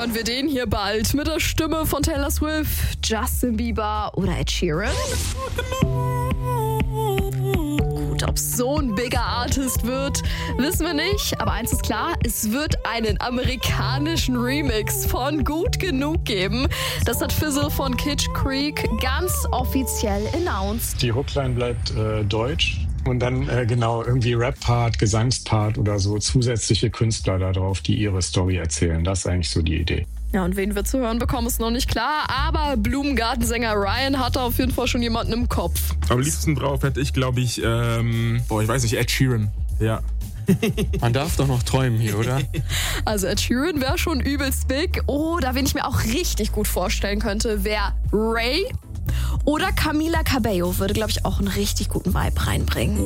hören wir den hier bald mit der Stimme von Taylor Swift, Justin Bieber oder Ed Sheeran? Gut, ob es so ein bigger Artist wird, wissen wir nicht. Aber eins ist klar, es wird einen amerikanischen Remix von Gut Genug geben. Das hat Fizzle von Kitsch Creek ganz offiziell announced. Die Hookline bleibt deutsch. Und dann irgendwie Rap-Part, Gesangspart oder so zusätzliche Künstler da drauf, die ihre Story erzählen. Das ist eigentlich so die Idee. Ja, und wen wir zu hören bekommen, ist noch nicht klar. Aber Blumengartensänger Ryan hatte auf jeden Fall schon jemanden im Kopf. Am liebsten drauf hätte ich, glaube ich, ich weiß nicht, Ed Sheeran. Ja. Man darf doch noch träumen hier, oder? Also Ed Sheeran wäre schon übelst big. Oder wen ich mir auch richtig gut vorstellen könnte, wäre Ray. Oder Camila Cabello würde, glaube ich, auch einen richtig guten Vibe reinbringen.